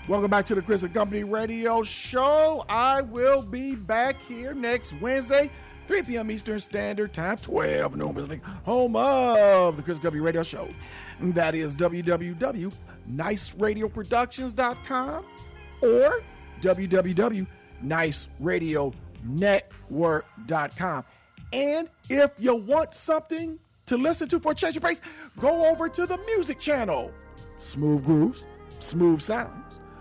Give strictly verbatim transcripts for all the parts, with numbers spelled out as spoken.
Welcome back to the Chris and Company Radio Show. I will be back here next Wednesday, three p.m. Eastern Standard Time, twelve noon Pacific, home of the Chris and Company Radio Show. That is w w w dot nice radio productions dot com or w w w dot nice radio network dot com. And if you want something to listen to for a change of pace, go over to the music channel. Smooth grooves, smooth sounds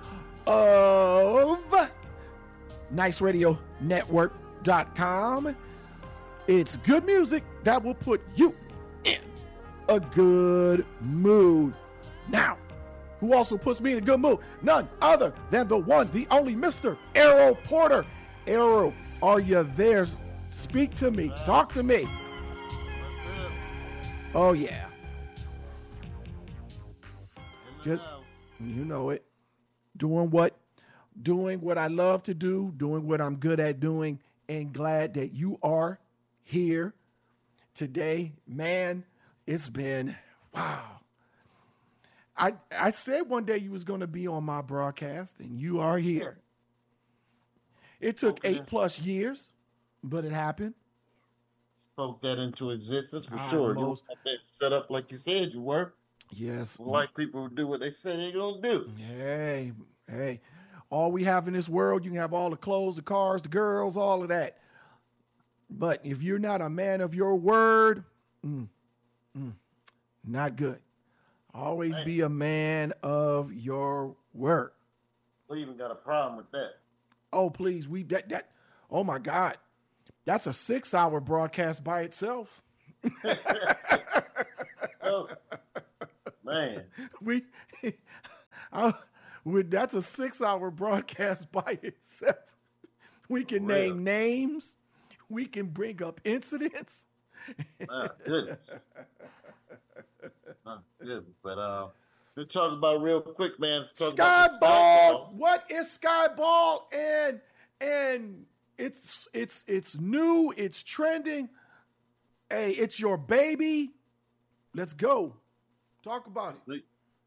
of nice radio network dot com. It's good music that will put you in a good mood. Now, who also puts me in a good mood? None other than the one, the only Mister Errol Porter. Errol, are you there? Speak to me. Talk to me. Oh, yeah. Just, you know it. Doing what, doing what I love to do, doing what I'm good at doing, and glad that you are here today. Man, it's been, wow. I I said one day you was going to be on my broadcast, and you are here. It took okay. eight plus years, but it happened. Spoke that into existence for I sure. Most, you got that set up like you said you were. Yes. Like people do what they say they're going to do. Hey, hey. All we have in this world, you can have all the clothes, the cars, the girls, all of that. But if you're not a man of your word, mm, mm, not good. Always man. Be a man of your word. We even got a problem with that. Oh, please. We that that oh my God. That's a six hour broadcast by itself. Oh. Man, we, I, we that's a six-hour broadcast by itself. We can Real. name names. We can bring up incidents. My goodness, my goodness. But uh, let's talk about real quick, man. Let's talk Sky about Ball. Skyball. What is Sky Ball? And and it's it's it's new. It's trending. Hey, it's your baby. Let's go. Talk about it.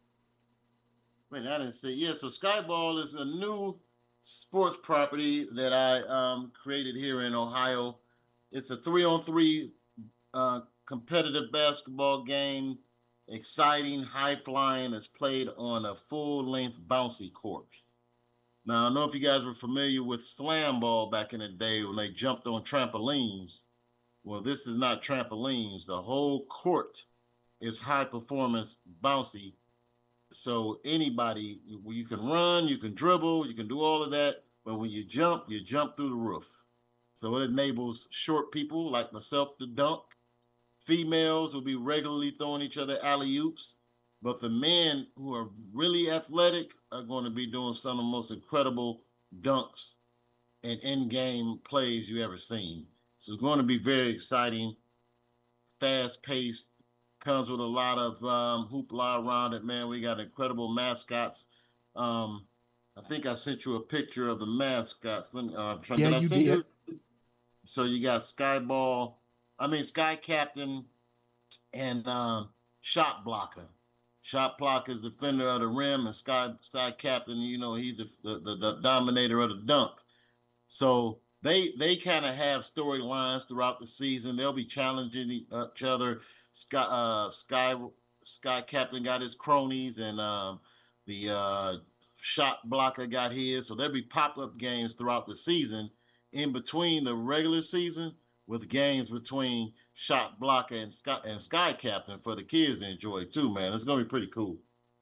Wait, I didn't say. Yeah, so Skyball is a new sports property that I um, created here in Ohio. It's a three-on-three uh, competitive basketball game. Exciting, high-flying. It's played on a full-length bouncy court. Now, I don't know if you guys were familiar with slam ball back in the day when they jumped on trampolines. Well, this is not trampolines. The whole court is high performance bouncy. So anybody, you can run, you can dribble, you can do all of that. But when you jump, you jump through the roof. So it enables short people like myself to dunk. Females will be regularly throwing each other alley-oops. But the men who are really athletic are going to be doing some of the most incredible dunks and in-game plays you ever seen. So it's going to be very exciting, fast-paced, comes with a lot of um, hoopla around it, man. We got incredible mascots. Um, I think I sent you a picture of the mascots. Let me, uh, try, yeah, did I you send did. You? So you got Skyball, I mean Sky Captain, and um, Shot Blocker. Shot Blocker is defender of the rim, and Sky Sky Captain, you know, he's the the, the, the dominator of the dunk. So they they kind of have storylines throughout the season. They'll be challenging each other. Sky uh, Sky Sky Captain got his cronies, and um, the uh, Shot Blocker got his. So there'll be pop-up games throughout the season in between the regular season, with games between Shot Blocker and Sky and Sky Captain for the kids to enjoy too, man. It's gonna be pretty cool.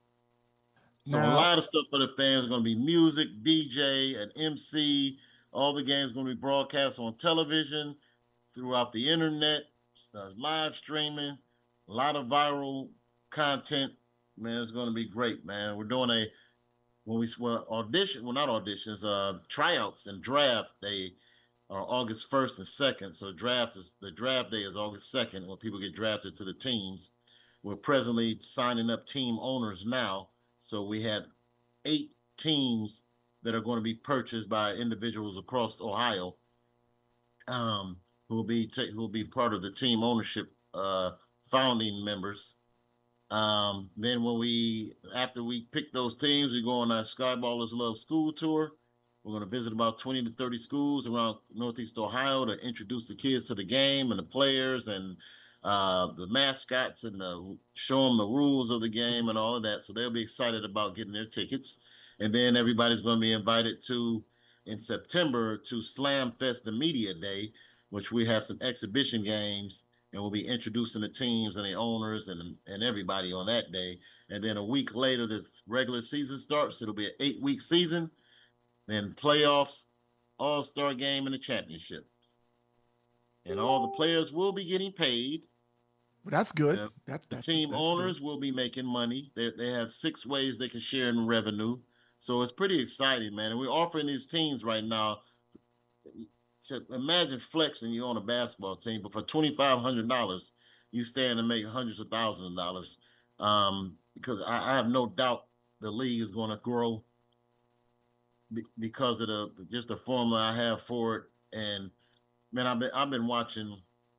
So now, a lot of stuff for the fans. Going to be music, D J, and M C. All the games going to be broadcast on television, throughout the internet, uh, live streaming, a lot of viral content. Man, it's going to be great, man. We're doing a, when we well, audition, well, not auditions, uh, tryouts and draft day are August first and second. So draft is, the draft day is August second when people get drafted to the teams. We're presently signing up team owners now. So we had eight teams that are going to be purchased by individuals across Ohio, um, who will be t- who will be part of the team ownership uh, founding members. Um, then when we after we pick those teams, we go on our Skyballers Love School tour. We're going to visit about twenty to thirty schools around Northeast Ohio to introduce the kids to the game and the players and uh, the mascots and the, show them the rules of the game and all of that. So they'll be excited about getting their tickets. And then everybody's going to be invited to, in September, to Slam Fest, the Media Day, which we have some exhibition games, and we'll be introducing the teams and the owners and, and everybody on that day. And then a week later, the regular season starts. It'll be an eight-week season, then playoffs, all-star game, and the championship. And all the players will be getting paid. Well, that's good. Uh, that's, the that's, team that's owners good. will be making money. They they have six ways they can share in revenue. So it's pretty exciting, man. And we're offering these teams right now. So imagine flexing you on a basketball team, but for twenty-five hundred dollars, you stand and make hundreds of thousands of dollars. Um, because I, I have no doubt the league is going to grow be, because of the just the formula I have for it. And man, I've been I've been watching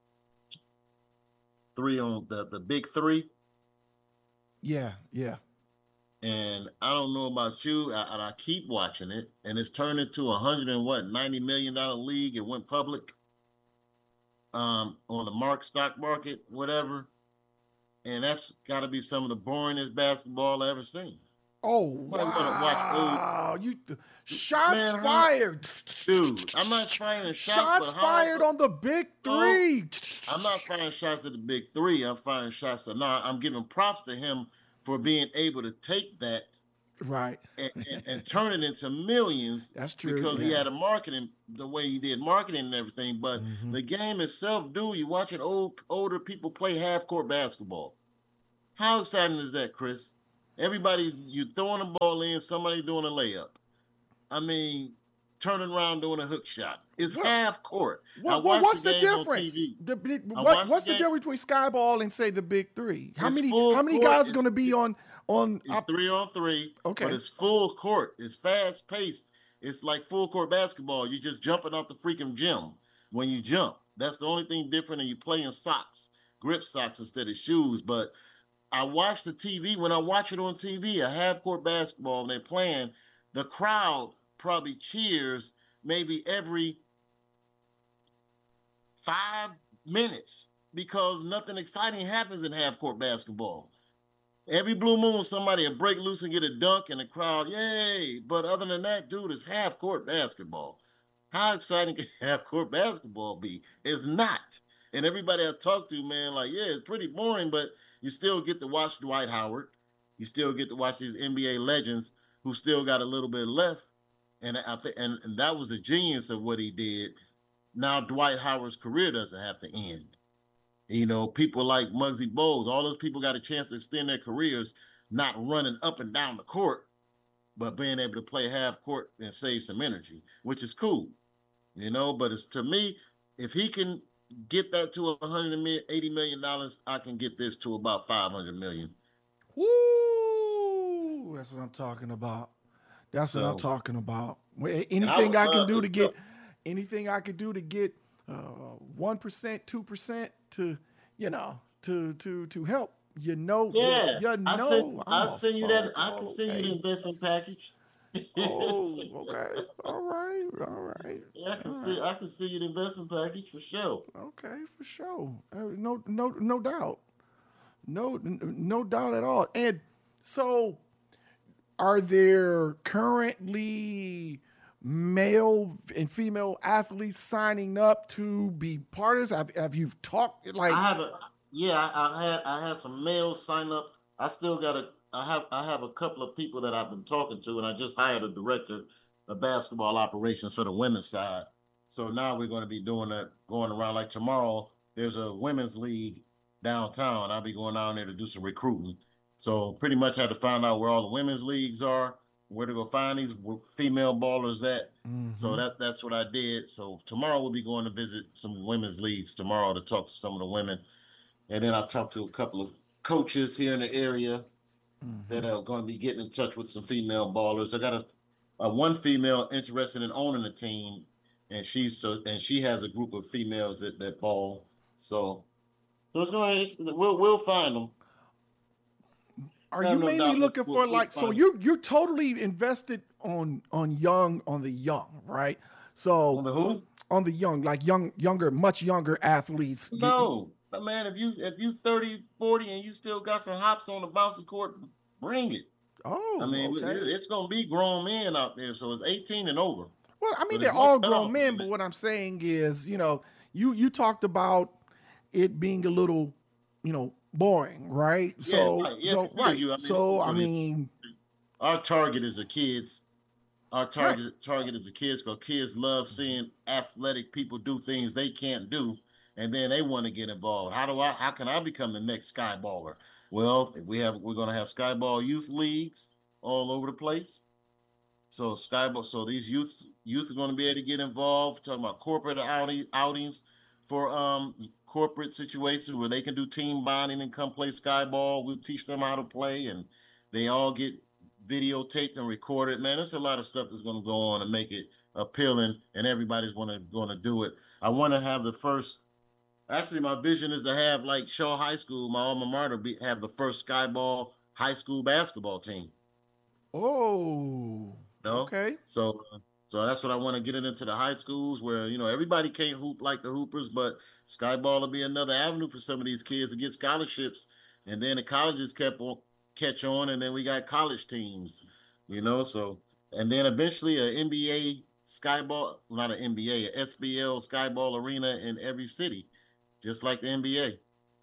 three on the the big three. Yeah, yeah. And I don't know about you, I, I keep watching it, and it's turned into a hundred and what ninety million dollar league. It went public um, on the mark stock market, whatever, and that's got to be some of the boringest basketball I ever seen. Oh wow! Watch you shots man, fired, dude. I'm not firing shots. Shots fired on the big three. I'm not firing shots at the big three. I'm firing shots at. No, I'm giving props to him for being able to take that right and, and, and turn it into millions. That's true. Because yeah. he had a marketing the way he did marketing and everything. But mm-hmm. the game itself, dude, you're watching old older people play half court basketball. How exciting is that, Chris? Everybody, you throwing the ball in, somebody doing a layup. I mean, turning around doing a hook shot. It's what? half court. What, what, what's the, the difference? The, the, what, what's the, the difference between Skyball and say the big three? How it's many how many court. guys are going to be on on? It's op- three on three. Okay, but it's full court. It's fast paced. It's like full court basketball. You're just jumping off the freaking gym when you jump. That's the only thing different. And you play in socks, grip socks instead of shoes. But I watch the T V. When I watch it on T V, a half court basketball, and they're playing, the crowd probably cheers maybe every five minutes because nothing exciting happens in half court basketball. Every blue moon, somebody will break loose and get a dunk, and the crowd, yay! But other than that, dude, it's half court basketball. How exciting can half court basketball be? It's not. And everybody I talk to, man, like, yeah, it's pretty boring, but you still get to watch Dwight Howard. You still get to watch these N B A legends who still got a little bit left. And I think, and, and that was the genius of what he did. Now Dwight Howard's career doesn't have to end. You know, people like Muggsy Bogues, all those people got a chance to extend their careers, not running up and down the court, but being able to play half court and save some energy, which is cool. You know, but it's to me, if he can get that to one hundred eighty million dollars, I can get this to about five hundred million dollars. Woo! That's what I'm talking about. That's so, what I'm talking about. Anything I, I can do to get, anything I could do to get one percent, two percent to, you know, to to to help. You know, yeah. You know, I send, I'll send you that. I can send you the investment package. Oh, okay. All right. All right. Yeah, I can all see. right. I can see you the investment package for sure. Okay, for sure. Uh, no, no, no doubt. No, no doubt at all. And so, are there currently male and female athletes signing up to be part of this? Have, have you talked like? I haven't. Yeah, I, I had. I had some males sign up. I still got a. I have. I have a couple of people that I've been talking to, and I just hired a director of basketball operations for the women's side. So now we're going to be doing that, going around. Like tomorrow, there's a women's league downtown. I'll be going down there to do some recruiting. So pretty much had to find out where all the women's leagues are, where to go find these female ballers at. Mm-hmm. So that that's what I did. So tomorrow we'll be going to visit some women's leagues tomorrow to talk to some of the women. And then I talked to a couple of coaches here in the area mm-hmm. that are going to be getting in touch with some female ballers. I got a, a one female interested in owning a team, and she's so and she has a group of females that, that ball. So, so it's going. We'll we'll find them. are I you have no mainly doubt looking we'll- for we'll like? So find it. you're you're totally invested on on young on the young, right? So On the who? on the young, like young, younger, much younger athletes. You- No, but man, if you if you thirty, forty, and you still got some hops on the bouncy court, bring it. Oh, I mean, okay. it- it's gonna be grown men out there, so it's eighteen and over. Well, I mean, So they're there's no all cutoff grown men, limit. but what I'm saying is, you know, you you talked about it being a little, you know, boring, right? Yeah, So, right. Yeah, so I feel right. you. I mean, so, I really- mean, Our target is the kids. Our target target is the kids because kids love seeing athletic people do things they can't do, and then they want to get involved. How do I? How can I become the next skyballer? Well, if we have we're going to have skyball youth leagues all over the place. So skyball, so these youth youth are going to be able to get involved. Talking about corporate outing, outings for um corporate situations where they can do team bonding and come play skyball. We'll teach them how to play, and they all get videotaped and recorded. Man, there's a lot of stuff that's going to go on and make it appealing, and everybody's going to going to do it. I want to have the first. Actually, my vision is to have like Shaw High School, my alma mater, be, have the first skyball high school basketball team. oh, You know? okay. So, so that's what I want to get it into the high schools where you know everybody can't hoop like the hoopers, but skyball will be another avenue for some of these kids to get scholarships, and then the colleges kept on catch on, and then we got college teams, you know. So, and then eventually a N B A skyball, not an N B A, a S B L skyball arena in every city, just like the N B A.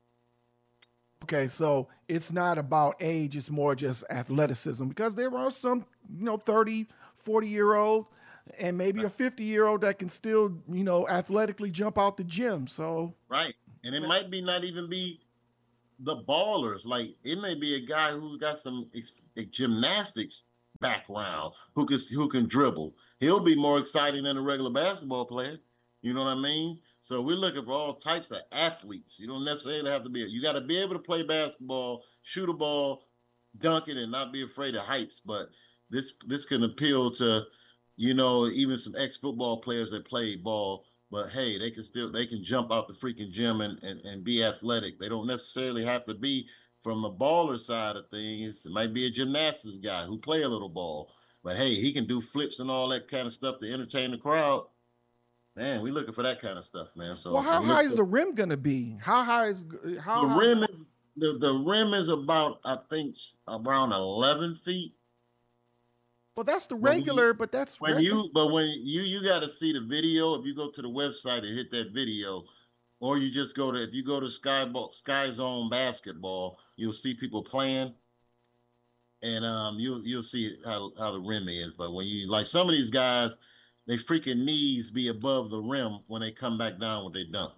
Okay, so it's not about age, it's more just athleticism because there are some, you know, thirty, forty year olds and maybe a fifty year old that can still, you know, athletically jump out the gym. So, Right. And it might be not even be the ballers. Like it may be a guy who got some ex- gymnastics background who can who can dribble. He'll be more exciting than a regular basketball player. You know what I mean? So we're looking for all types of athletes. You don't necessarily have to be. You got to be able to play basketball, shoot a ball, dunk it, and not be afraid of heights. But this this can appeal to, you know, even some ex-football players that play ball. But hey, they can still they can jump out the freaking gym and, and, and be athletic. They don't necessarily have to be from the baller side of things. It might be a gymnastics guy who play a little ball. But hey, he can do flips and all that kind of stuff to entertain the crowd. Man, we looking for that kind of stuff, man. So well, how we look high is for- the rim going to be? How high is how the high? rim is the, the rim is about I think s- around eleven feet. Well, that's the When you- regular, but that's When regu- you but when you you got to see the video. If you go to the website and hit that video, or you just go to if you go to Sky Sky Zone Basketball, you'll see people playing, and um you you'll see how how the rim is. But when you like some of these guys, they freaking knees be above the rim when they come back down with their dunk.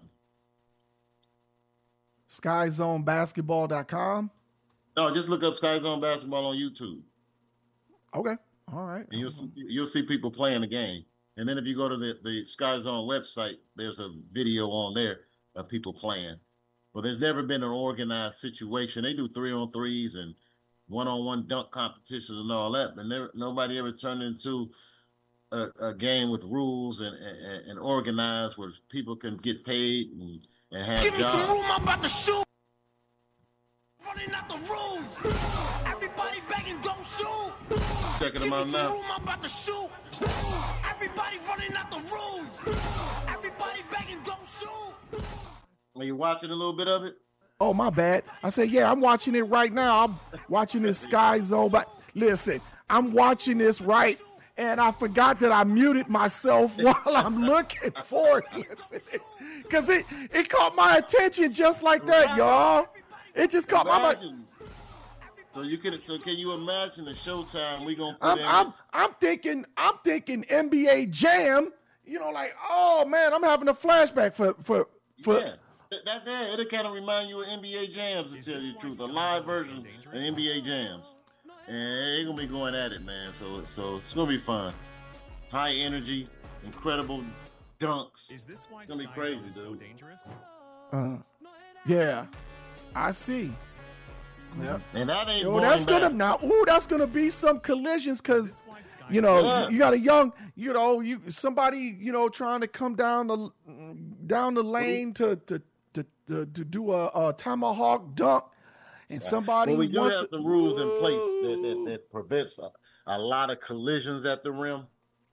sky zone basketball dot com. No, just look up Sky Zone Basketball on YouTube. Okay. All right. And you'll see, you'll see people playing the game. And then if you go to the, the Sky Zone website, there's a video on there of people playing. But there's never been an organized situation. They do three on threes and one on one dunk competitions and all that, but never, nobody ever turned into a, a game with rules and, and, and organized where people can get paid and, and have Give me some jobs. room, I'm about to shoot. Running out the room. Everybody begging, don't shoot. Checking Give them me out some now. room, I'm about to shoot. Everybody running out the room. Everybody begging, don't shoot. Are you watching a little bit of it? Oh, my bad. I said, yeah, I'm watching it right now. I'm watching this Sky Zone. But listen, I'm watching this right, and I forgot that I muted myself while I'm looking for it. Because it, it caught my attention just like that, y'all. It just caught my Imagine. So you can so can you imagine the Showtime we gonna put I'm, in? I'm, I'm thinking, I'm thinking N B A Jam. You know, like, oh man, I'm having a flashback for for for. yeah, that, that, that it'll kind of remind you of N B A Jams to tell you the truth, a live version of N B A Jams, and they're gonna be going at it, man. So so it's gonna be fun, high energy, incredible dunks. Is this why It's gonna be Sky crazy, Zone is so dude. dangerous? Uh, yeah, I see. Yep. And that ain't Yo, boring that's gonna basketball. now. Ooh, that's gonna be some collisions because Is this why Sky you know Yeah. you got a young, you know, you somebody you know trying to come down the down the lane to to to to, to do a, a tomahawk dunk, And somebody well, we do wants have to, some rules in place that, that, that prevents a, a lot of collisions at the rim.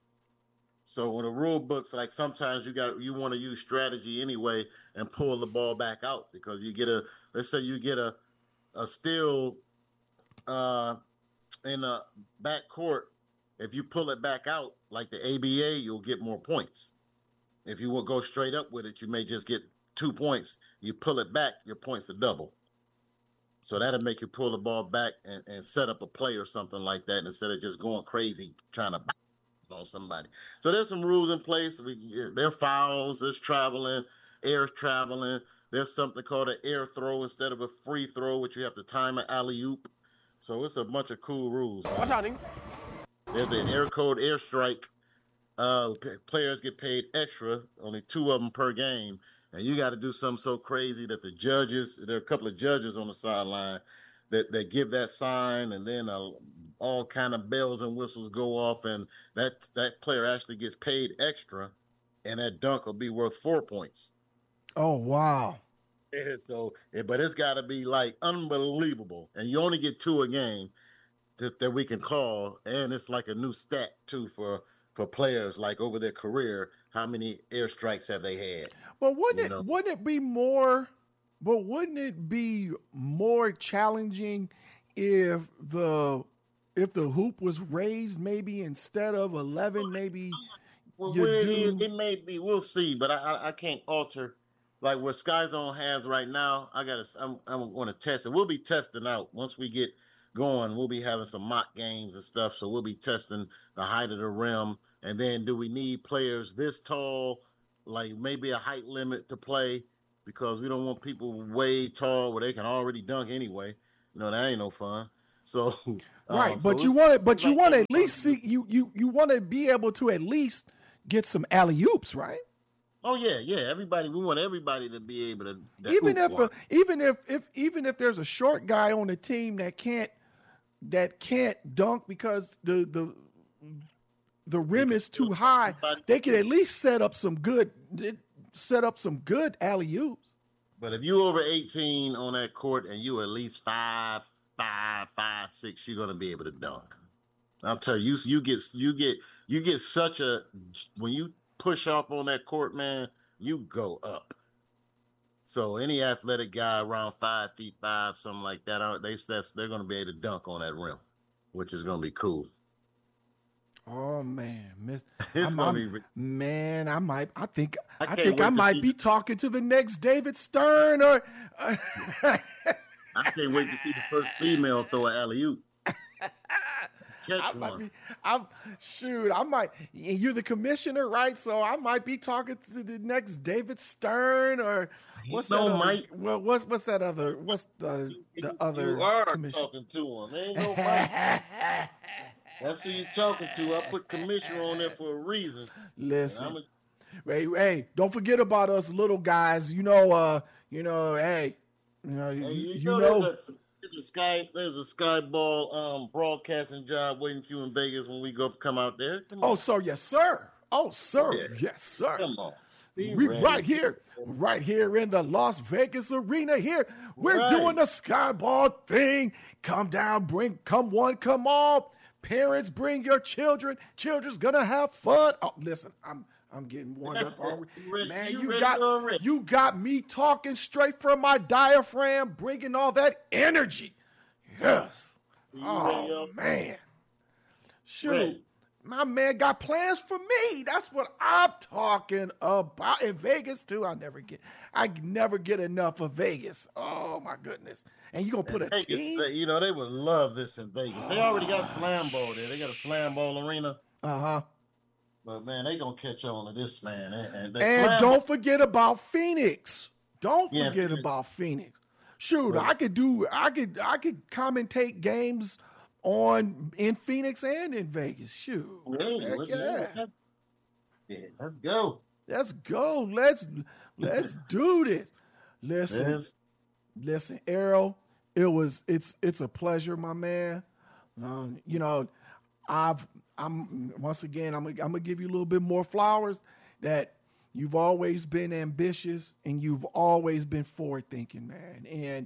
So when the rule books, like sometimes you got you want to use strategy anyway and pull the ball back out because you get a let's say you get a a steal uh, in a back court. If you pull it back out like the A B A, you'll get more points. If you will go straight up with it, you may just get two points. You pull it back, your points are double. So that'll make you pull the ball back and, and set up a play or something like that instead of just going crazy trying to on somebody. So there's some rules in place. We, there are fouls, there's traveling, air's traveling. There's something called an air throw instead of a free throw, which you have to time an alley-oop. So it's a bunch of cool rules. What's happening? There's an air code, air strike. Uh, p- players get paid extra, only two of them per game. And you got to do something so crazy that the judges, there are a couple of judges on the sideline that, that give that sign, and then uh, all kind of bells and whistles go off, and that that player actually gets paid extra, and that dunk will be worth four points. Oh, wow. Yeah, so, yeah, but it's got to be like unbelievable, and you only get two a game that, that we can call, and it's like a new stat too for for players, like over their career, how many airstrikes have they had? Well, wouldn't You it know? wouldn't it be more? But wouldn't it be more challenging if the if the hoop was raised maybe instead of eleven, maybe Well, you where it do. is, it may be. We'll see, but I, I, I can't alter like what Sky Zone has right now. I gotta. I'm I'm going to test it. We'll be testing out once we get going. We'll be having some mock games and stuff. So we'll be testing the height of the rim, and then do we need players this tall, like maybe a height limit to play, because we don't want people way tall where they can already dunk anyway. You know, that ain't no fun. So Right, um, but so you it's- want it, but it's you like want to that. at least see you you you want to be able to at least get some alley oops, right? Oh yeah, yeah. Everybody, we want everybody to be able to. to Even hoop if one. a, even if if even if there's a short guy on the team that can't that can't dunk because the the the rim is too high, they can at least set up some good set up some good alley oops. But if you over eighteen on that court and you at least five, five, five, six, you're gonna be able to dunk. I'll tell you, you, you get you get you get such a when you push off on that court, man, you go up. So any athletic guy around five feet five, something like that, uh, they that's, they're gonna be able to dunk on that rim, which is gonna be cool. Oh man, miss, It's I'm- gonna I'm- be re- man, I might, I think, I I, can't think wait I to might see- be talking to the next David Stern or. I can't wait to see the first female throw an alley oop. Catch I might one. be, I'm shoot. I might. You're the commissioner, right? So I might be talking to the next David Stern or what's no, that? Other, Mike. well, what's what's that other? What's the the You- other? You are commissioner? talking to him. Ain't no Mike. That's who you're talking to. I put commissioner on there for a reason. And Listen, I'm a, hey, hey, don't forget about us little guys. You know, uh, you know, hey, you know, you, hey, you, you know, know. there's, a, there's a sky there's a sky ball um, broadcasting job waiting for you in Vegas when we go come out there. Come Oh, on, so yes, sir. Oh, sir. Yeah. Yes, sir. come on. Be We ready. right here, right here in the Las Vegas arena. Here, we're Right. doing the skyball thing. Come down, bring, come one, come all. Parents, bring your children. Children's gonna have fun. Oh, listen, I'm, I'm getting warmed up already. You ready- Man, you you ready got, already? you got me talking straight from my diaphragm, bringing all that energy. Yes. You ready, Oh y'all? man. Shoot. Ready. My man got plans for me. That's what I'm talking about. In Vegas, too, I never get I never get enough of Vegas. Oh my goodness. And you gonna put a Vegas, team? they- you know, they would love this in Vegas. They already got slam ball there. They got a slam ball arena. Uh-huh. But man, they gonna catch on to this, man. And, and, the And slam don't forget about Phoenix. Don't Yeah, forget Phoenix. about Phoenix. Shoot, Right. I could do I could I could commentate games on in Phoenix and in Vegas. Shoot. Hey, Heck what- yeah. yeah, let's go. Let's go. Let's let's do this. Listen. Yes. Listen, Errol, it was it's it's a pleasure, my man. Um, you know, I've I'm once again I'm gonna, I'm gonna give you a little bit more flowers that you've always been ambitious and you've always been forward thinking, man. And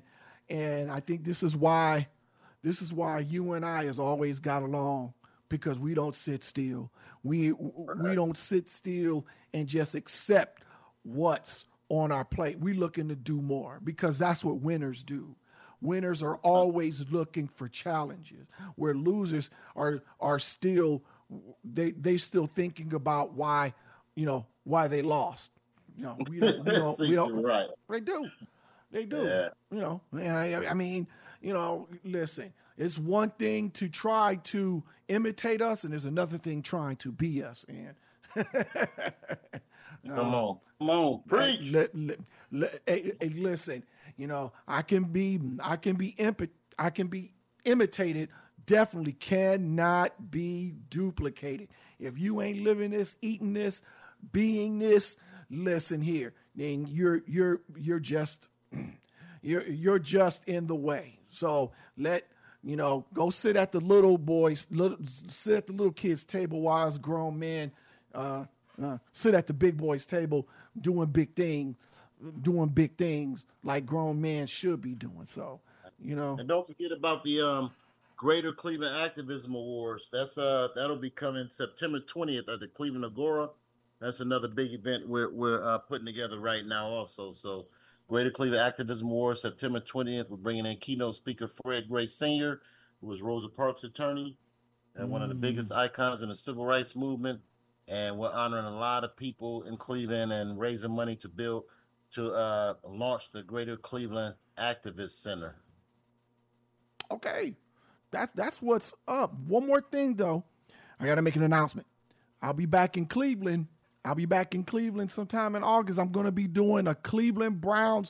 And I think this is why, this is why you and I has always got along, because we don't sit still. We we don't sit still and just accept what's on our plate. We looking to do more, because that's what winners do. Winners are always looking for challenges, where losers are are still they they still thinking about why, you know, why they lost. You know, we don't we don't, we don't right. They do. They do. Yeah. You know, I, I mean, you know, listen, it's one thing to try to imitate us, and there's another thing trying to be us, man. Come on. Come on. Preach. Let, let, let, hey, hey, listen, you know, I can be I can be imp- I can be imitated, definitely cannot be duplicated. If you ain't living this, eating this, being this, listen here, then you're you're you're just you're you're just in the way. So let you know, go sit at the little boys, little, sit at the little kids' table while us grown men uh, uh, sit at the big boys' table doing big things, doing big things like grown men should be doing. So, you know. And don't forget about the um, Greater Cleveland Activism Awards. That's uh that'll be coming September twentieth at the Cleveland Agora. That's another big event we're we're uh, putting together right now also. So Greater Cleveland Activism Awards, September twentieth. We're bringing in keynote speaker Fred Gray Senior, who was Rosa Parks' attorney and mm. one of the biggest icons in the civil rights movement. And we're honoring a lot of people in Cleveland and raising money to build, to uh, launch the Greater Cleveland Activist Center. Okay. That's, that's what's up. One more thing, though. I got to make an announcement. I'll be back in Cleveland. I'll be back in Cleveland sometime in August. I'm going to be doing a Cleveland Browns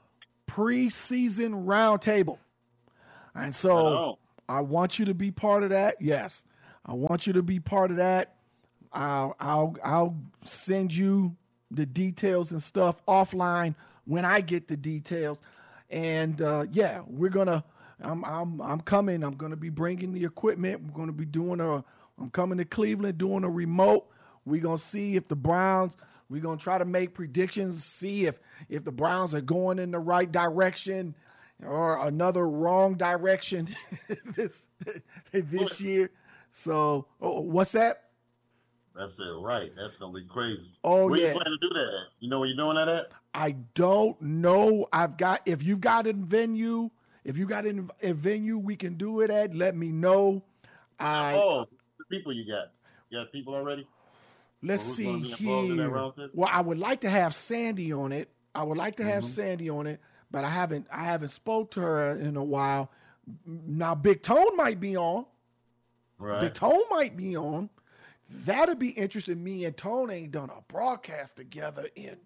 preseason roundtable. And so Hello. I want you to be part of that. Yes. I want you to be part of that. I'll, I'll, I'll send you the details and stuff offline when I get the details. And, uh, yeah, we're going to, I'm, I'm, I'm coming. I'm going to be bringing the equipment. We're going to be doing a, I'm coming to Cleveland, doing a remote. We're going to see if the Browns, we're going to try to make predictions, see if, if the Browns are going in the right direction or another wrong direction this, this year. So, oh, what's that? That's it, right. That's going to be crazy. Oh, where yeah. you planning to do that at? You know where you're doing that at? I don't know. I've got, if you've got a venue, if you got a, a venue we can do it at, let me know. I, oh, the people you got. You got people already? Let's Who's see gonna be involved in that here. roundtable? Well, I would like to have Sandy on it. I would like to have Mhm. Sandy on it, but I haven't, I haven't spoke to her in a while. Now, Big Tone might be on. Right. Big Tone might be on. That'd be interesting. Me and Tone ain't done a broadcast together in,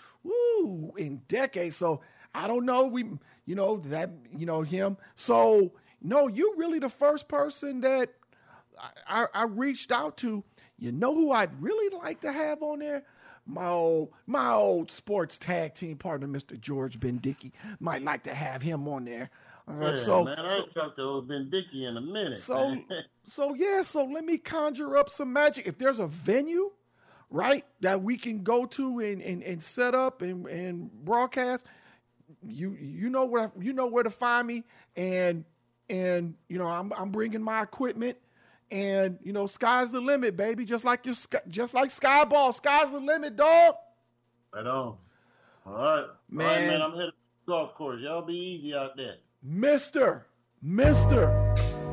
woo, in decades. So I don't know. We, you know, that, you know, him. So no, you really the first person that I, I, I reached out to. You know who I'd really like to have on there? My old, my old sports tag team partner, Mister George Bendicki. Might like to have him on there. Uh, Yeah, so, man, I ain't talked to old Ben Dickey in a minute. so, man. so yeah. So let me conjure up some magic. If there's a venue, right, that we can go to and and, and set up and, and broadcast, you you know where you know where to find me. And and you know I'm I'm bringing my equipment. And, you know, sky's the limit, baby. Just like your, just like Skyball. Sky's the limit, dog. Right on. All right. Man. All right, man. I'm headed to the golf course. Y'all be easy out there. Mister, Mister,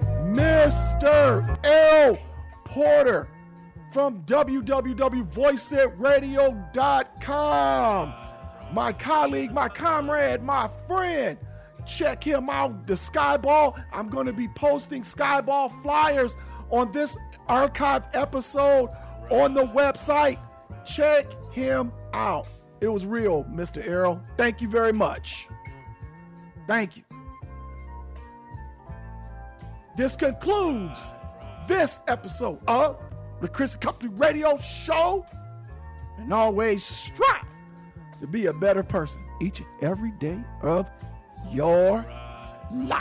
Mister L. Porter from w w w dot voice it radio dot com. My colleague, my comrade, my friend. Check him out, the Skyball. I'm going to be posting Skyball flyers on this archive episode on the website. Check him out. It was real, Mister Errol. Thank you very much. Thank you. This concludes this episode of the Chris and Company Radio Show. And always strive to be a better person each and every day of your life.